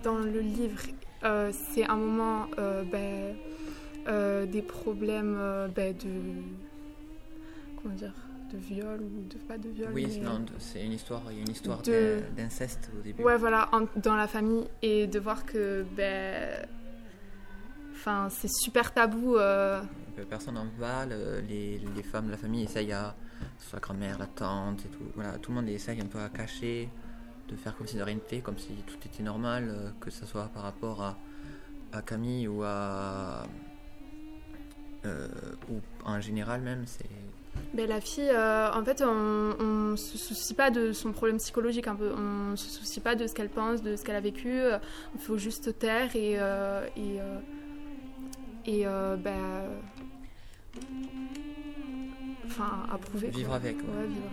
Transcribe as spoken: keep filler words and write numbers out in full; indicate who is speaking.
Speaker 1: dans le livre, euh, c'est un moment euh, ben, euh, des problèmes euh, ben, de comment dire de viol ou de pas de viol.
Speaker 2: Oui,
Speaker 1: mais,
Speaker 2: non, c'est une histoire, il y a une histoire
Speaker 1: de...
Speaker 2: d'inceste au début.
Speaker 1: Ouais, voilà, en, dans la famille et de voir que ben, enfin, c'est super tabou. Euh...
Speaker 2: Personne n'en parle, les, les femmes de la famille essayent à, soit la grand-mère, la tante et tout, voilà, tout le monde essaye un peu à cacher, de faire comme si de rien n'était, comme si tout était normal, que ce soit par rapport à, à Camille ou à euh, ou en général même, c'est.
Speaker 1: Ben, la fille, euh, en fait, on, on se soucie pas de son problème psychologique un peu, on se soucie pas de ce qu'elle pense, de ce qu'elle a vécu, il faut juste taire et euh, et euh, et euh, ben, enfin approuver.
Speaker 2: Vivre
Speaker 1: quoi.
Speaker 2: avec. Ouais.
Speaker 1: Ouais, vivre